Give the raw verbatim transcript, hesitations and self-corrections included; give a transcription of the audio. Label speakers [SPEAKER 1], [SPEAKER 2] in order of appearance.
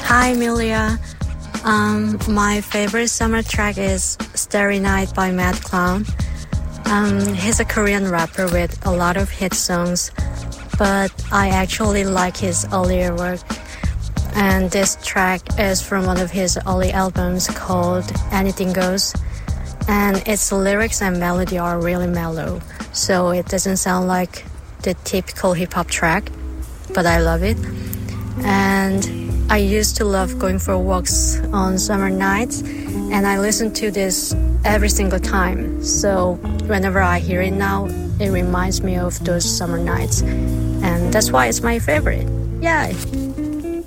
[SPEAKER 1] Hi, Amelia. Um, my favorite summer track is Starry Night by Mad Clown. Um, he's a Korean rapper with a lot of hit songs, but I actually like his earlier work. And this track is from one of his early albums called Anything Goes. And its lyrics and melody are really mellow, so it doesn't sound like the typical hip-hop track, but I love it. And I used to love going for walks on summer nights, and I listen to this every single time. So whenever I hear it now, it reminds me of those summer nights, and that's why it's my favorite. Yay!